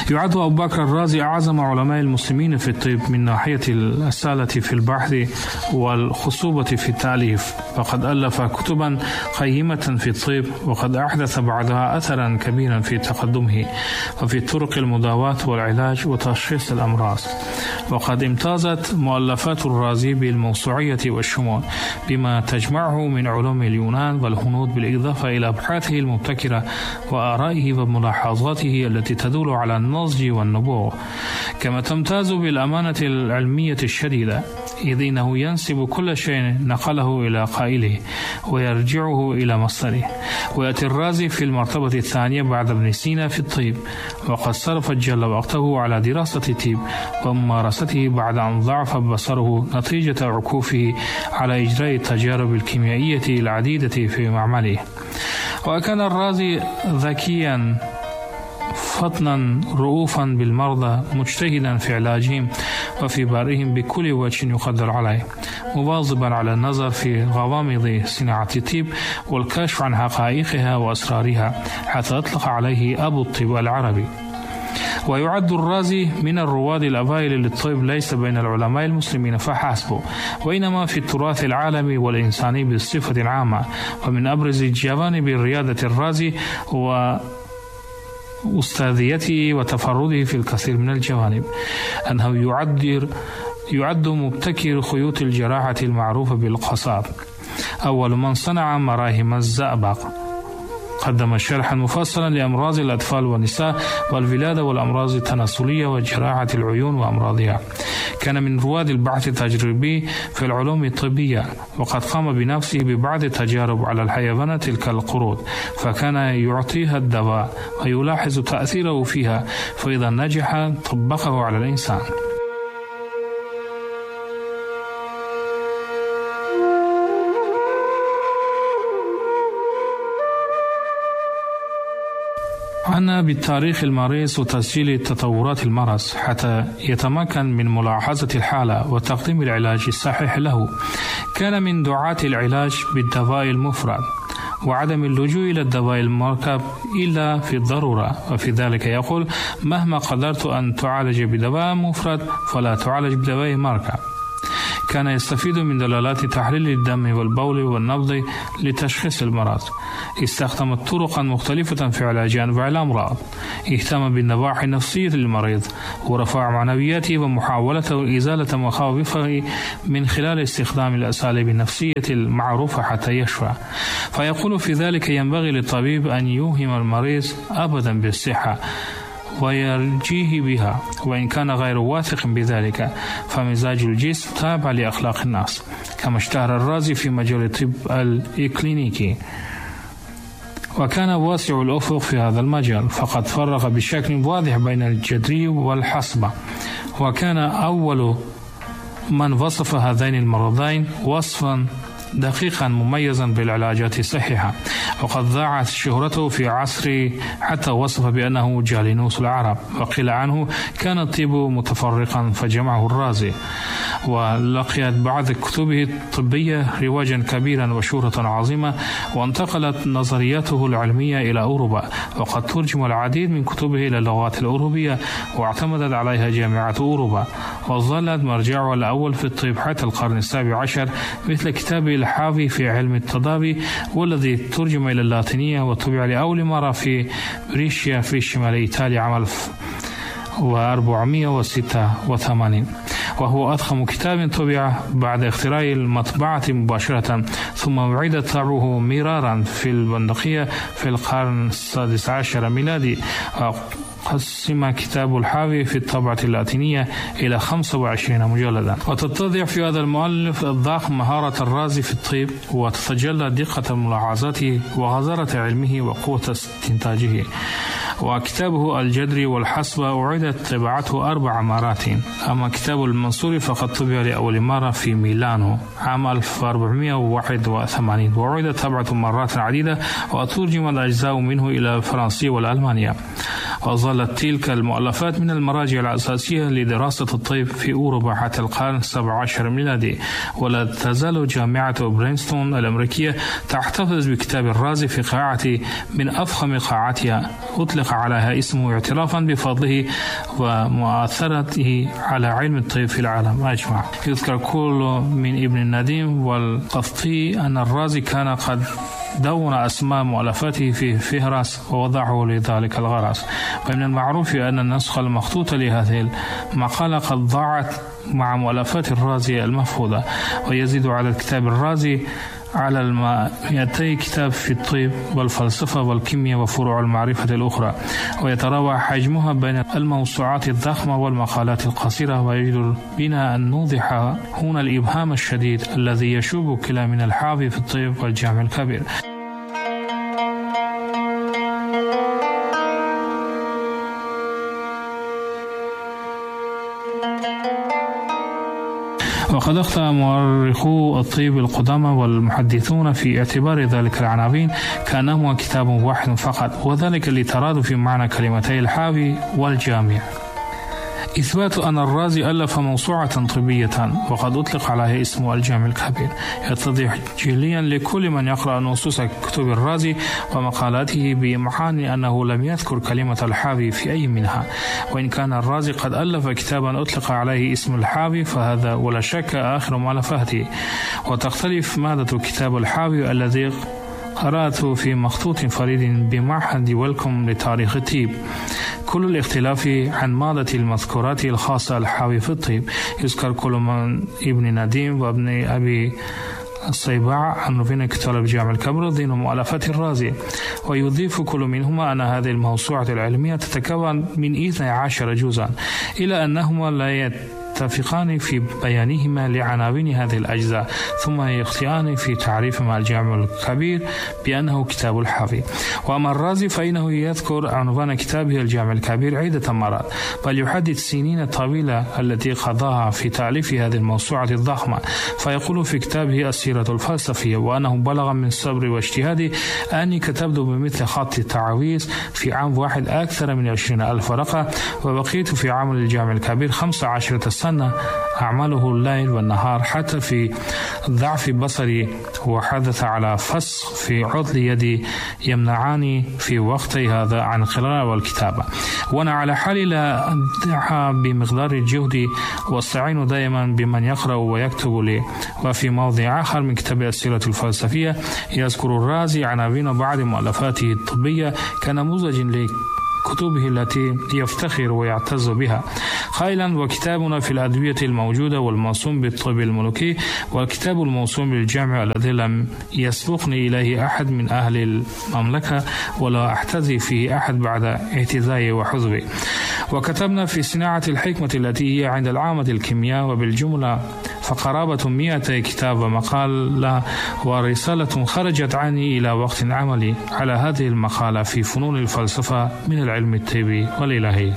يعد أبو بكر الرازي أعظم علماء المسلمين في الطب من ناحية الأصالة في البحث والخصوبة في التأليف، فقد ألف كتبا قيمة في الطب، وقد أحدث بعدها أثرا كبيرا في تقدمه وفي طرق المداواة والعلاج وتشخيص الأمراض. وقد امتازت مؤلفات الرازي بالموسوعية والشمول بما تجمعه من علوم اليونان والهنود، بالإضافة إلى أبحاثه المبتكرة وآرائه وملاحظاته التي تدل على النضج والنبوغ، كما تمتاز بالأمانة العلمية الشديدة، إذ إنه ينسب كل شيء نقله إلى قائله ويرجعه إلى مصدره. ويأتي الرازي في المرتبة الثانية بعد ابن سينا في الطب، وقد صرف جل وقته على دراسة الطب وممارسته بعد أن ضعف بصره نتيجة عكوفه على إجراء التجارب الكيميائية العديدة في معمله. وكان الرازي ذكيا فطنا رؤوفا بالمرضى، مجتهدا في علاجهم وفي بارئهم بكل وجه يقدر عليه، مواظبا على النظر في غوامض صناعة الطب والكشف عن حقائقها وأسرارها، حتى أطلق عليه أبو الطب العربي. ويعد الرازي من الرواد الأوائل للطب ليس بين العلماء المسلمين فحسب، وإنما في التراث العالمي والإنساني بصفة عامة. ومن أبرز جوانب ريادة الرازي وأستاذيته وتفرده في الكثير من الجوانب أنه يعد مبتكر خيوط الجراحة المعروفة بالقصاب، أول من صنع مراهم الزئبق. قدم شرحا مفصلا لأمراض الأطفال والنساء والولادة والأمراض التناسلية وجراحة العيون وأمراضها. كان من رواد البحث التجريبي في العلوم الطبية، وقد قام بنفسه ببعض التجارب على الحيوانات كالقرود، فكان يعطيها الدواء ويلاحظ تأثيره فيها، فإذا نجح طبقه على الإنسان. عنا بالتاريخ المريض وتسجيل تطورات المرض حتى يتمكن من ملاحظة الحالة وتقديم العلاج الصحيح له. كان من دعاة العلاج بالدواء المفرد وعدم اللجوء إلى الدواء المركب إلا في الضرورة، وفي ذلك يقول: مهما قدرت أن تعالج بدواء مفرد فلا تعالج بدواء مركب. كان يستفيد من دلالات تحليل الدم والبول والنبض لتشخيص المرض. استخدم طرقا مختلفة في علاج أنواع الأمراض. اهتم بالنواحي النفسية للمريض ورفع معنوياته ومحاولة إزالة مخاوفه من خلال استخدام الأساليب النفسية المعروفة حتى يشفى. فيقول في ذلك: ينبغي للطبيب أن يوهم المريض أبدا بالصحة ويرجيه بها، وإن كان غير واثق بذلك، فمزاج الجسم تابع لأخلاق الناس. كما اشتهر الرازي في مجال الطب الإكلينيكي، وكان واسع الأفق في هذا المجال، فقد فرق بشكل واضح بين الجدري والحصبة، وكان أول من وصف هذين المرضين وصفا دقيقا مميزا بالعلاجات الصحيحة. وقد ضاعت شهرته في عصره حتى وصف بأنه جالينوس العرب، وقيل عنه كان الطب متفرقا فجمعه الرازي. ولقيت بعض كتبه الطبية رواجا كبيرا وشهرة عظيمة، وانتقلت نظرياته العلمية إلى أوروبا، وقد ترجم العديد من كتبه إلى اللغات الأوروبية واعتمدت عليها جامعات أوروبا، وظلت مرجعه الأول في الطب حتى القرن السابع عشر، مثل كتابه الحاوي في علم التداوي، والذي ترجم إلى اللاتينية وطبع لأول مرة في بريشيا في شمال إيطاليا عام 1486، وهو أضخم كتاب طبع بعد اختراع المطبعة مباشرة، ثم أعيد طبعه مرارا في البندقية في القرن السادس عشر ميلادي. قسم كتاب الحاوي في الطبعة اللاتينية إلى 25 مجلدا. وتتضح في هذا المؤلف الضخم مهارة الرازي في الطب، وتتجلى دقة ملاحظاته وغزارة علمه وقوة استنتاجه. وكتابه الجدري والحصبة أعيدت طباعته 4 مرات. أما كتاب المنصور فقد طبع لأول مرة في ميلانو عام 1481، وأعيدت طبعته مرات عديدة، وترجم الأجزاء منه إلى الفرنسية والألمانية. وظلت تلك المؤلفات من المراجع الأساسية لدراسة الطب في أوروبا حتى القرن 17 ميلادي. ولا تزال جامعة برينستون الأمريكية تحتفظ بكتاب الرازي في قاعة من أفخم قاعاتها، أطلق عليها اسمه اعترافا بفضله ومؤثرته على علم الطب في العالم أجمع. يذكر كل من ابن النديم والقفطي أن الرازي كان قد دون أسماء مؤلفاته في فهرس ووضعه لذلك الغرض. ومن المعروف أن النسخة المخطوطة لهذه المقالة قد ضاعت مع مؤلفات الرازي المفقودة، ويزيد عدد كتاب الرازي على 200 كتاب في الطب والفلسفة والكيمياء وفروع المعرفة الأخرى، ويتراوح حجمها بين الموسوعات الضخمة والمقالات القصيرة. ويجدر بنا أن نوضح هنا الإبهام الشديد الذي يشوب كلامنا الحاوي في الطب والجامع الكبير. وقد أخطأ مؤرخو الطب القدامى والمحدثون في اعتبار ذلك العناوين كأنهما كتاب واحد فقط، وذلك لترادف معنى كلمتي الحاوي والجامع. إثبات أن الرازي ألف موسوعة طبية وقد أطلق عليها اسم الجامع الكبير يتضح جليا لكل من يقرأ نصوص كتب الرازي ومقالاته بإمعان أنه لم يذكر كلمة الحاوي في أي منها. وإن كان الرازي قد ألف كتابا أطلق عليه اسم الحاوي فهذا ولا شك آخر مؤلفاته. وتختلف مادة كتاب الحاوي الذي قرأته في مخطوط فريد بمعهد ويلكم لتاريخ الطب، كل الاختلاف عن مادة المذكورات الخاصة الحاوي في الطب. يذكر كل من ابن نديم وابن أبي الصيباع أنه في كتاب الجامع الكبير ضمن مؤلفات الرازي، ويضيف كل منهما أن هذه الموسوعة العلمية تتكون من 12 جزءا، إلى أنهما لا يتفقان في بيانهما لعناوين هذه الأجزاء، ثم يخطئان في تعريفهما الجامع الكبير بأنه كتاب الحاوي. وأما الرازي فإنه يذكر عنوان كتابه الجامع الكبير عدة مرات، بل يحدد سنين طويلة التي قضاها في تأليف هذه الموسوعة الضخمة، فيقول في كتابه السيرة الفلسفية وأنه بلغ من صبر واجتهادي أني كتبت بمثل خط التعويذ في عام واحد أكثر من 20,000 ورقة، وبقيت في عمل الجامع الكبير 15 سنة أعمله الليل والنهار حتى في ضعف بصري، وحدث على فسخ في عضل يدي يمنعني في وقتي هذا عن القراءة والكتابة، وأنا على حالي لا أدعى بمقدار الجهد واستعين دائما بمن يقرأ ويكتب لي. وفي موضع آخر من كتاب السيرة الفلسفية يذكر الرازي عناوين بعض مؤلفاته الطبية كنموذج كتبه التي يفتخر ويعتز بها، قائلا: وكتابنا في الأدوية الموجودة والموسوم بالطب الملوكي، والكتاب الموسوم بالجامع الذي لم يسبقني إليه أحد من أهل المملكة ولا أحتذي فيه أحد بعد اعتزائي وحزبي. وكتبنا في صناعة الحكمة التي هي عند العامة الكيمياء، وبالجملة فقرابة 100 كتاب ومقالة ورسالة خرجت عني إلى وقت عملي على هذه المقالة في فنون الفلسفة من العلم الطبي والإلهي.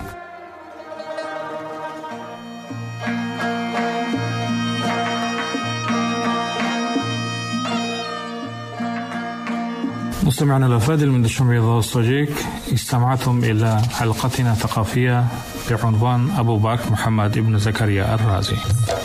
مستمعنا الأفاضل من الشمال الصجيك، استمعتم إلى حلقتنا الثقافية بعنوان أبو بكر محمد ابن زكريا الرازي.